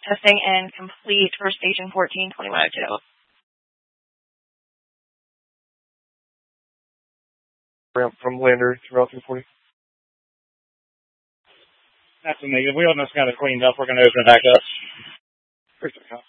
testing and complete for Station 14, 2102. Ramp from Lander to Route 240. That's a negative. We almost got it cleaned up. We're going to open it back up. Appreciate it.